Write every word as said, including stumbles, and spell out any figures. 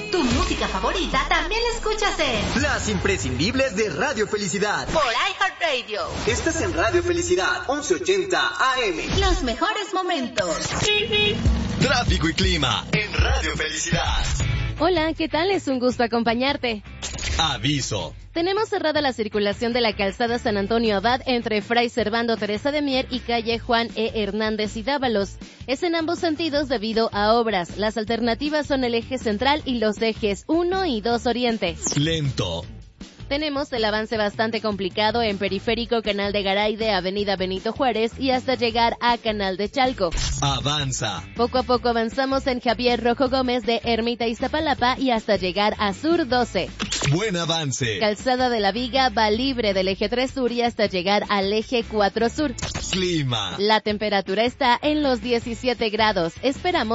Tu música favorita también la escuchas en Las imprescindibles de Radio Felicidad por iHeartRadio. Estás en Radio Felicidad once ochenta A M. Los mejores momentos. Tráfico y clima en Radio Felicidad. Hola, ¿qué tal? Es un gusto acompañarte. Aviso. Tenemos cerrada la circulación de la calzada San Antonio Abad entre Fray Servando Teresa de Mier y calle Juan E. Hernández y Dávalos. Es en ambos sentidos debido a obras. Las alternativas son el eje central y los ejes uno y dos oriente. Lento. Tenemos el avance bastante complicado en Periférico, Canal de Garay de Avenida Benito Juárez y hasta llegar a Canal de Chalco. Avanza. Poco a poco avanzamos en Javier Rojo Gómez de Ermita Iztapalapa y hasta llegar a Sur doce. Buen avance. Calzada de la Viga va libre del eje tres sur y hasta llegar al eje cuatro sur. Clima. La temperatura está en los diecisiete grados. Esperamos